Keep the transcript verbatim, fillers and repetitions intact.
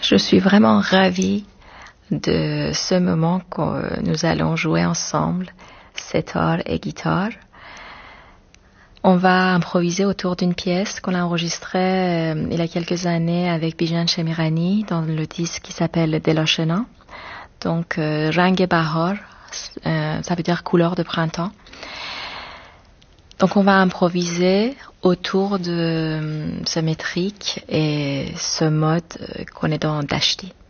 Je suis vraiment ravie de ce moment que nous allons jouer ensemble, sitar et guitare. On va improviser autour d'une pièce qu'on a enregistrée euh, il y a quelques années avec Bijan Shemirani dans le disque qui s'appelle Deloshena. Donc, euh, Rang Bahar, euh, ça veut dire couleur de printemps. Donc, on va improviser autour de euh, ce métrique et ce mode euh, qu'on est dans Dashti.